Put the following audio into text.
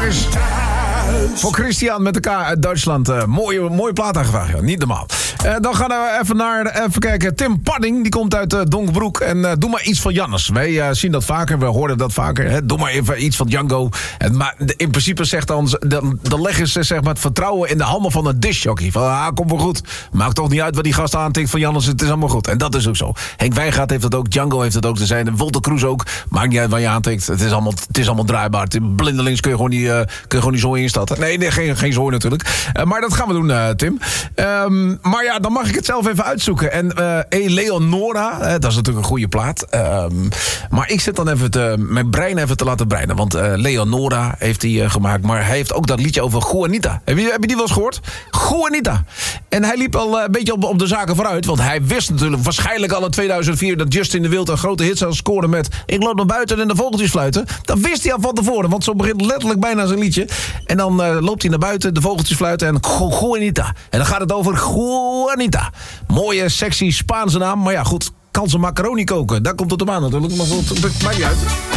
is voor Christian met de K uit Duitsland. Mooie plaat aangevraagd, ja. Niet normaal. Dan gaan we even kijken. Tim Padding, die komt uit Donkbroek. En doe maar iets van Jannes. Wij zien dat vaker, we horen dat vaker. Hè. Doe maar even iets van Django. Maar in principe zegt dan leggen ze zeg maar, het vertrouwen in de handen van een discjockey. Van, komt wel goed. Maakt toch niet uit wat die gast aantikt van Jannes. Het is allemaal goed. En dat is ook zo. Henk Wijngaard heeft dat ook. Django heeft dat ook te zijn. Wolter Kroes ook. Maakt niet uit waar je aantikt. Het is allemaal draaibaar. Blindelings kun je gewoon niet zo instarten. Nee, geen zooi natuurlijk. Maar dat gaan we doen, Tim. Maar ja, dan mag ik het zelf even uitzoeken. En Eleonora, dat is natuurlijk een goede plaat. Maar ik zit dan even mijn brein even te laten breinen. Want Leonora heeft hij gemaakt. Maar hij heeft ook dat liedje over Juanita. Heb je die wel eens gehoord? Juanita. En hij liep al een beetje op de zaken vooruit. Want hij wist natuurlijk waarschijnlijk al in 2004... dat Justin de Wild een grote hit zou scoren met... Ik loop naar buiten en de vogeltjes fluiten. Dat wist hij al van tevoren. Want zo begint letterlijk bijna zijn liedje. En dan loopt hij naar buiten, de vogeltjes fluiten en Juanita. En dan gaat het over Juanita. Mooie, sexy Spaanse naam. Maar ja, goed, kan ze macaroni koken? Daar komt het op aan natuurlijk. Maar goed, maakt niet uit.